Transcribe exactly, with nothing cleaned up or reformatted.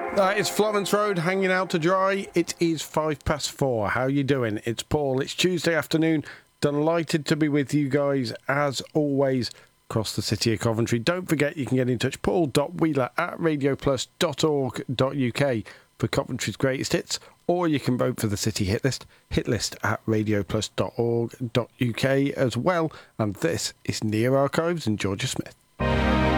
Uh, it's Florence Road hanging out to dry. It is five past four. How you doing? It's Paul. It's Tuesday afternoon. Delighted to be with you guys as always across the city of Coventry. Don't forget you can get in touch paul dot wheeler at radio plus dot org dot uk for Coventry's greatest hits, or you can vote for the city hit list, hitlist at radio plus dot org dot uk as well. And this is Near Archives and Georgia Smith.